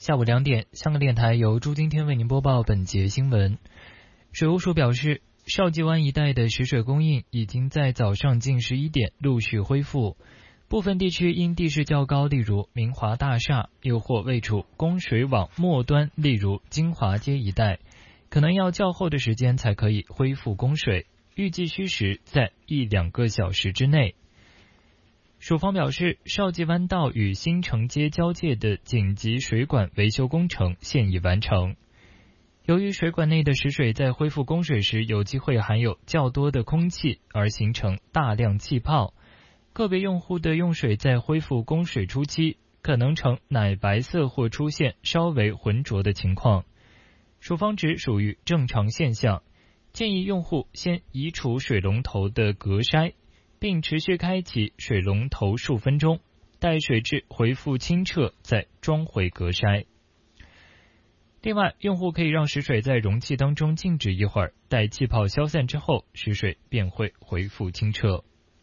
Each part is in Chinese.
下午2点，香港电台由朱今天为您播报本节新闻。水务署表示，邵际湾一带的食水供应已经在早上近11点陆续恢复，部分地区因地势较高，例如明华大厦，又或位处供水网末端，例如金华街一带，可能要较后的时间才可以恢复供水，预计需时在1-2个小时之内。署方表示，邵际湾道与新城街交界的紧急水管维修工程现已完成。由于水管内的食水在恢复供水时有机会含有较多的空气，而形成大量气泡，个别用户的用水在恢复供水初期可能呈奶白色或出现稍微浑浊的情况。署方指属于正常现象，建议用户先移除水龙头的隔筛，并持续开启水龙头数分钟，待水质恢复清澈再装回隔筛。另外，用户可以让食水在容器当中静止一会儿，待气泡消散之后，食水便会恢复清澈。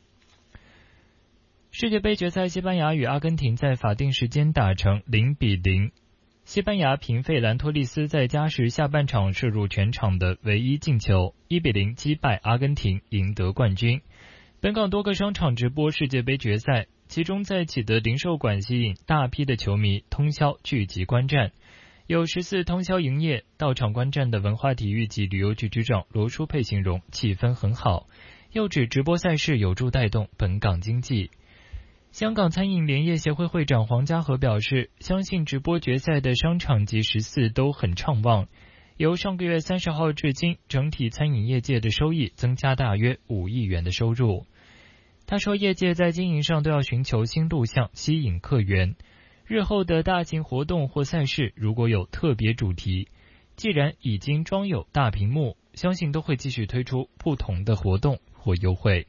世界杯决赛，西班牙与阿根廷在法定时间打成0-0。西班牙凭费兰托利斯在加时下半场射入全场的唯一进球，1-0击败阿根廷，赢得冠军。本港多个商场直播世界杯决赛，其中在启德零售馆吸引大批的球迷通宵聚集观战，有14通宵营业。到场观战的文化体育及旅游局局长罗淑佩形容气氛很好，又指直播赛事有助带动本港经济。香港餐饮联业协会会长黄家和表示，相信直播决赛的商场及14都很畅旺。由上个月30号至今，整体餐饮业界的收益增加大约5亿元的收入。他说，业界在经营上都要寻求新路向，吸引客源。日后的大型活动或赛事如果有特别主题，既然已经装有大屏幕，相信都会继续推出不同的活动或优惠。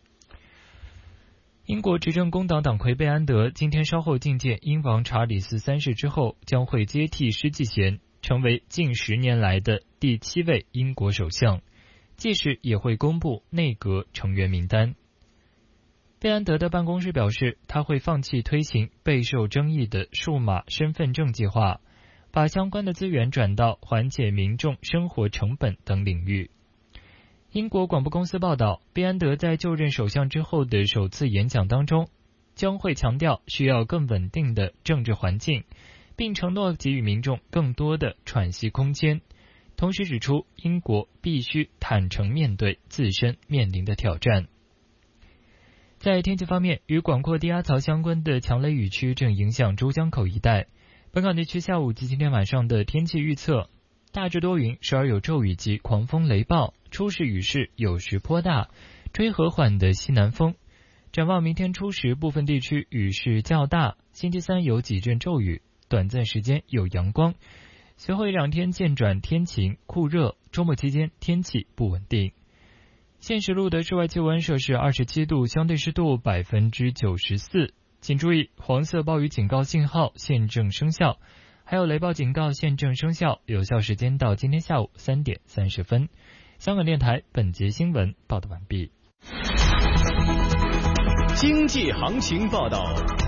英国执政工党党魁贝安德今天稍后觐见英王查理斯3世之后，将会接替施纪贤，成为近10年来的第7位英国首相，届时也会公布内阁成员名单。贝安德的办公室表示，他会放弃推行备受争议的数码身份证计划，把相关的资源转到缓解民众生活成本等领域。英国广播公司报道，贝安德在就任首相之后的首次演讲当中，将会强调需要更稳定的政治环境，并承诺给予民众更多的喘息空间，同时指出英国必须坦诚面对自身面临的挑战。在天气方面，与广阔低压槽相关的强雷雨区正影响珠江口一带。本港地区下午及今天晚上的天气预测，大致多云，时而有骤雨及狂风雷暴，初时雨势有时颇大，吹和缓的西南风。展望明天初时，部分地区雨势较大，星期三有几阵骤雨，短暂时间有阳光，随后2天渐转天晴酷热，周末期间天气不稳定。现时录的室外气温摄氏27度，相对湿度94%。请注意，黄色暴雨警告信号现正生效，还有雷暴警告现正生效，有效时间到今天下午3点30分。香港电台本节新闻报道完毕。 经济行情报道。